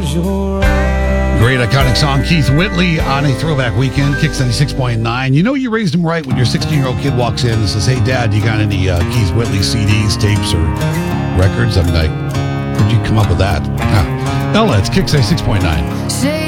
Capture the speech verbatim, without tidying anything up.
close your eyes. Great iconic song, Keith Whitley on a throwback weekend, Kicks ninety-six point nine. You know you raised him right when your sixteen-year-old kid walks in and says, "Hey, Dad, you got any uh, Keith Whitley C Ds, tapes, or records?" I'm like, where'd you come up with that? Huh. Ella, it's Kicks ninety-six point nine. Say